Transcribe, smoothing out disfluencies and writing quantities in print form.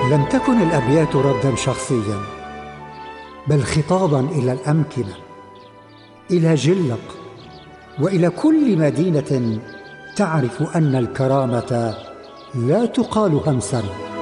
لم تكن الأبيات ردا شخصيا، بل خطابا إلى الأمكنة، إلى جلق، وإلى كل مدينة تعرف أن الكرامة لا تقال همسا